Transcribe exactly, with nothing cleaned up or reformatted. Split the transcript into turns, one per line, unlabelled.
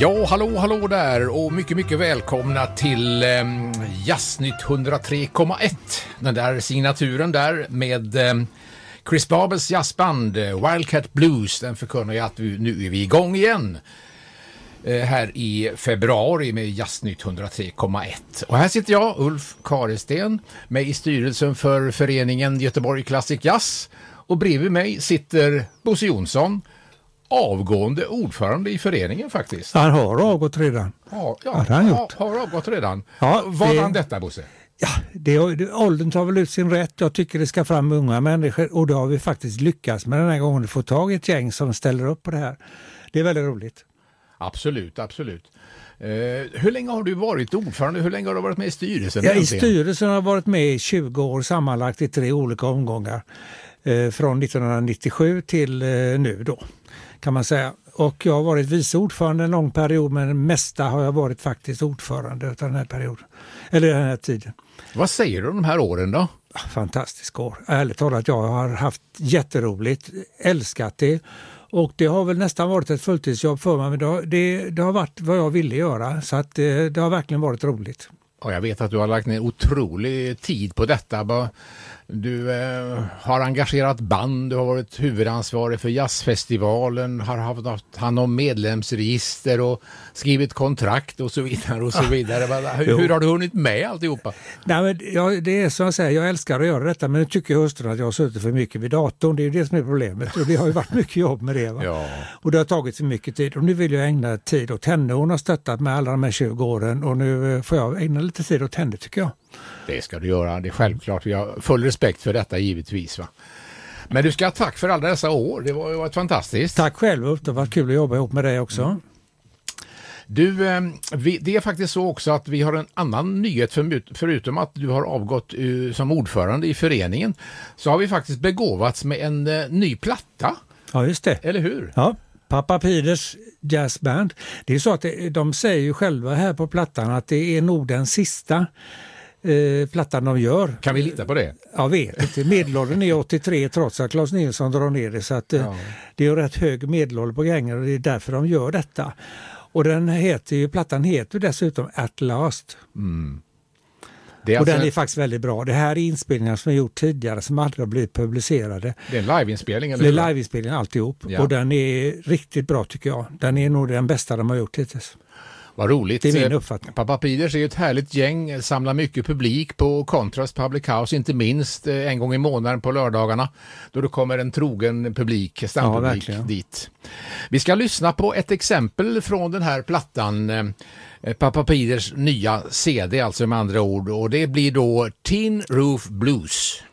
Ja, hallå, hallå där och mycket, mycket välkomna till eh, Jazznytt hundratre komma ett. Den där signaturen där med eh, Chris Babels jazzband eh, Wildcat Blues. Den förkunnar jag att vi, nu är vi igång igen eh, här i februari med Jazznytt hundratre komma ett. Och här sitter jag, Ulf Karesten, med i styrelsen för föreningen Göteborg Classic Jazz. Och bredvid mig sitter Bosse Jonsson, avgående ordförande i föreningen faktiskt.
Han har avgått redan.
Ja, ja,
har han gjort.
Har, har avgått redan.
Ja,
Var
det,
han detta, Bosse?
Ja, det, det, åldern tar väl ut sin rätt. Jag tycker det ska fram unga människor och då har vi faktiskt lyckats med den här gången att få tag i ett gäng som ställer upp på det här. Det är väldigt roligt.
Absolut, absolut. Eh, hur länge har du varit ordförande? Hur länge har du varit med i styrelsen?
Ja, i styrelsen har jag varit med i tjugo år sammanlagt i tre olika omgångar. Eh, från nittonhundranittiosju till eh, nu då, kan man säga. Och jag har varit vice ordförande en lång period, men det mesta har jag varit faktiskt ordförande av den här perioden. Eller den här tiden.
Vad säger du om de här åren då?
Fantastiska år. Ärligt talat, jag har haft jätteroligt, älskat det. Och det har väl nästan varit ett fulltidsjobb för mig, men det har, det, det har varit vad jag ville göra. Så att det, det har verkligen varit roligt.
Och jag vet att du har lagt ner otrolig tid på detta. Du eh, har engagerat band, du har varit huvudansvarig för jazzfestivalen, har haft hand om medlemsregister och skrivit kontrakt och så vidare och så vidare. Hur, hur har du hunnit med alltihopa?
Nej, men jag, det är som jag säger, jag älskar att göra detta, men nu tycker hustrun att jag har suttit för mycket vid datorn. Det är ju det som är problemet och det har ju varit mycket jobb med det. Va? Ja. Och det har tagit för mycket tid och nu vill jag ägna tid åt henne. Hon har stöttat med alla de här tjugo åren och nu får jag ägna lite tid åt henne, tycker jag.
Det ska du göra, det är självklart. Vi har full respekt för detta givetvis, va? Men du ska ha tack för alla dessa år, det var, det var ett fantastiskt.
Tack själv, det var kul att jobba ihop med dig också. Mm.
Du, eh, vi, det är faktiskt så också att vi har en annan nyhet för, förutom att du har avgått uh, som ordförande i föreningen, så har vi faktiskt begåvats med en uh, ny platta.
Ja, just det.
Eller hur?
Ja. Pappa Piders jazzband. Det är så att det, de säger ju själva här på plattan att det är nog den sista eh, plattan de gör.
Kan vi lita på det?
Jag vet inte. Medelåldern är åttiotre trots att Claes Nilsson drar ner det. Så att, eh, ja. Det är rätt hög medelålder på gängen och det är därför de gör detta. Och den heter ju, plattan heter dessutom At Last. Mm. Det är och alltså den är faktiskt väldigt bra. Det här är inspelningar som är gjort tidigare som aldrig har blivit publicerade.
Det är en liveinspelning? Eller
det är liveinspelning alltihop. Ja. Och den är riktigt bra tycker jag. Den är nog den bästa de har gjort hittills.
Vad roligt.
Det är min uppfattning.
Pappa Piders är ju ett härligt gäng, samlar mycket publik på Contrast Public House, inte minst en gång i månaden på lördagarna då det kommer en trogen publik, stampublik ja, dit. Vi ska lyssna på ett exempel från den här plattan, Pappa Piders nya C D alltså med andra ord, och det blir då Tin Roof Blues.